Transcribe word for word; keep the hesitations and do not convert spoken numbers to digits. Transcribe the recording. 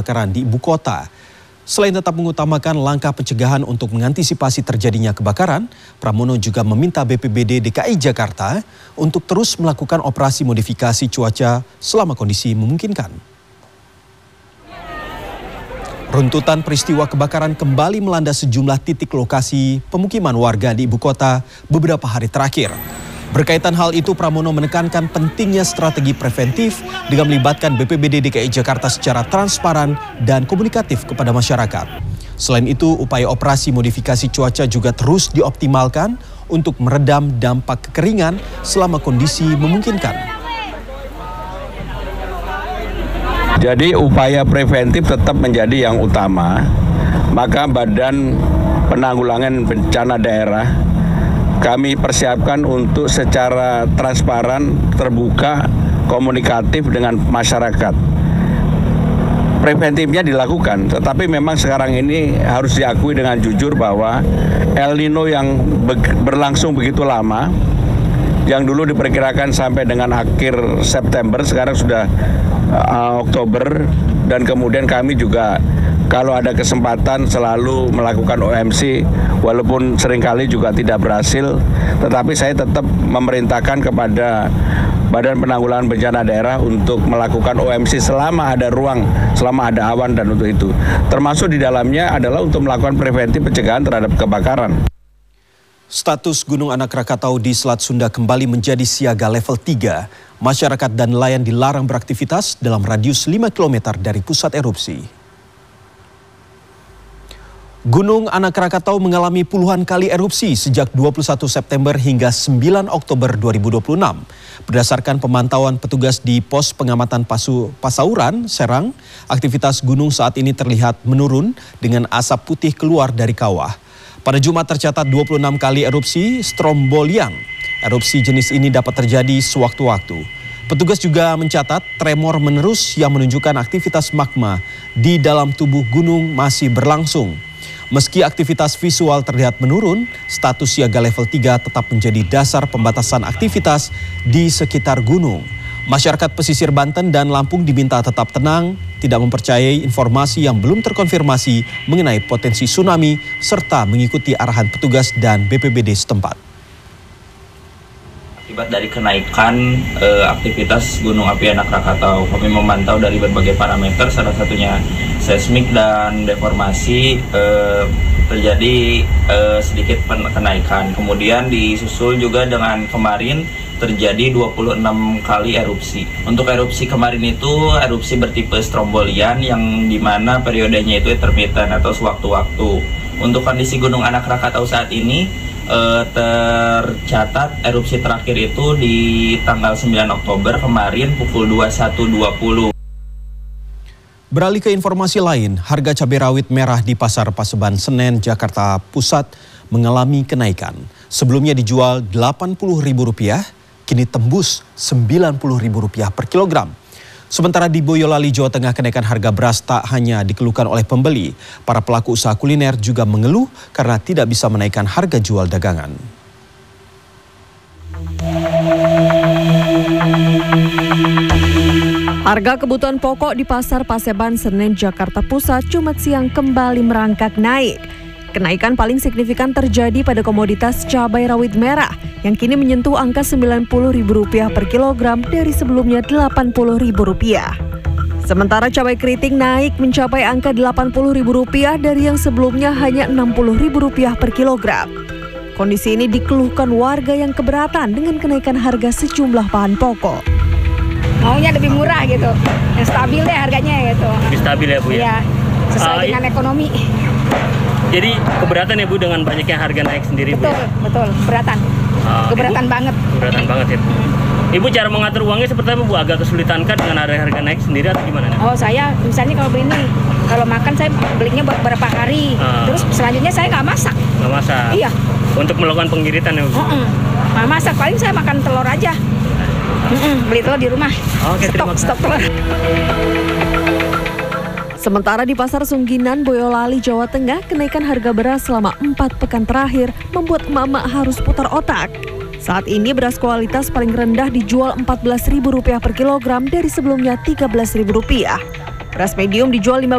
kebakaran di ibu kota. Selain tetap mengutamakan langkah pencegahan untuk mengantisipasi terjadinya kebakaran, Pramono juga meminta B P B D D K I Jakarta untuk terus melakukan operasi modifikasi cuaca selama kondisi memungkinkan. Runtutan peristiwa kebakaran kembali melanda sejumlah titik lokasi pemukiman warga di ibu kota beberapa hari terakhir. Berkaitan hal itu, Pramono menekankan pentingnya strategi preventif dengan melibatkan B P B D D K I Jakarta secara transparan dan komunikatif kepada masyarakat. Selain itu, upaya operasi modifikasi cuaca juga terus dioptimalkan untuk meredam dampak kekeringan selama kondisi memungkinkan. Jadi upaya preventif tetap menjadi yang utama, maka Badan Penanggulangan Bencana Daerah kami persiapkan untuk secara transparan, terbuka, komunikatif dengan masyarakat. Preventifnya dilakukan, tetapi memang sekarang ini harus diakui dengan jujur bahwa El Nino yang berlangsung begitu lama, yang dulu diperkirakan sampai dengan akhir September, sekarang sudah uh, Oktober, dan kemudian kami juga kalau ada kesempatan selalu melakukan O M C, walaupun seringkali juga tidak berhasil, tetapi saya tetap memerintahkan kepada Badan Penanggulangan Bencana Daerah untuk melakukan O M C selama ada ruang, selama ada awan dan untuk itu. Termasuk di dalamnya adalah untuk melakukan preventif pencegahan terhadap kebakaran. Status Gunung Anak Rakatau di Selat Sunda kembali menjadi siaga level tiga. Masyarakat dan nelayan dilarang beraktivitas dalam radius lima kilometer dari pusat erupsi. Gunung Anak Rakatau mengalami puluhan kali erupsi sejak dua puluh satu September hingga sembilan Oktober dua ribu dua puluh enam. Berdasarkan pemantauan petugas di Pos Pengamatan Pasu, Pasauran, Serang, aktivitas gunung saat ini terlihat menurun dengan asap putih keluar dari kawah. Pada Jumat tercatat dua puluh enam kali erupsi Strombolian. Erupsi jenis ini dapat terjadi sewaktu-waktu. Petugas juga mencatat tremor menerus yang menunjukkan aktivitas magma di dalam tubuh gunung masih berlangsung. Meski aktivitas visual terlihat menurun, status siaga level tiga tetap menjadi dasar pembatasan aktivitas di sekitar gunung. Masyarakat pesisir Banten dan Lampung diminta tetap tenang, tidak mempercayai informasi yang belum terkonfirmasi mengenai potensi tsunami, serta mengikuti arahan petugas dan B P B D setempat. Akibat dari kenaikan e, aktivitas Gunung Api Anak Rakatau, kami memantau dari berbagai parameter, salah satunya seismik dan deformasi, e, terjadi e, sedikit kenaikan. Kemudian disusul juga dengan kemarin terjadi dua puluh enam kali erupsi. Untuk erupsi kemarin itu erupsi bertipe Strombolian yang dimana periodenya itu intermittent atau sewaktu-waktu. Untuk kondisi Gunung Anak Rakatau saat ini, Uh, tercatat erupsi terakhir itu di tanggal sembilan Oktober kemarin pukul dua puluh satu dua puluh. Beralih ke informasi lain, harga cabai rawit merah di Pasar Paseban Senen, Jakarta Pusat mengalami kenaikan. Sebelumnya dijual delapan puluh ribu rupiah, kini tembus sembilan puluh ribu rupiah per kilogram. Sementara di Boyolali, Jawa Tengah, kenaikan harga beras tak hanya dikeluhkan oleh pembeli. Para pelaku usaha kuliner juga mengeluh karena tidak bisa menaikkan harga jual dagangan. Harga kebutuhan pokok di Pasar Paseban Senen, Jakarta Pusat, Jumat siang kembali merangkak naik. Kenaikan paling signifikan terjadi pada komoditas cabai rawit merah yang kini menyentuh angka sembilan puluh ribu rupiah per kilogram dari sebelumnya delapan puluh ribu rupiah. Sementara cabai keriting naik mencapai angka delapan puluh ribu rupiah dari yang sebelumnya hanya enam puluh ribu rupiah per kilogram. Kondisi ini dikeluhkan warga yang keberatan dengan kenaikan harga sejumlah bahan pokok. Maunya lebih murah gitu, yang stabil deh harganya gitu. Lebih stabil ya Bu ya? Iya, sesuai uh, dengan ekonomi. Jadi keberatan ya Bu dengan banyaknya harga naik sendiri? Betul, Bu, ya? betul, keberatan. Uh, keberatan Ibu, banget. Keberatan banget ya Bu. Hmm. Ibu cara mengatur uangnya seperti apa Bu? Agak kesulitan kan dengan harga-harga naik sendiri atau gimana? Oh saya misalnya kalau beli ini, kalau makan saya belinya beberapa hari, uh, terus selanjutnya saya nggak masak. Nggak masak? Iya. Untuk melakukan penggiritan ya Bu? Uh -uh. Nggak masak, paling saya makan telur aja. Uh -uh. Beli telur di rumah. Oke, stok, stok telur. Sementara di Pasar Sungginan, Boyolali, Jawa Tengah, kenaikan harga beras selama empat pekan terakhir membuat emak-emak harus putar otak. Saat ini beras kualitas paling rendah dijual empat belas ribu rupiah per kilogram dari sebelumnya tiga belas ribu rupiah. Beras medium dijual lima